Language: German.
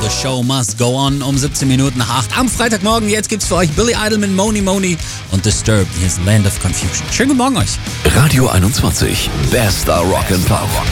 The Show Must Go On um 17 Minuten nach 8 am Freitagmorgen. Jetzt gibt's für euch Billy Idol mit Moni Moni und Disturbed. Hier ist Land of Confusion. Schönen guten Morgen euch. Radio 21, bester Rock and Pop.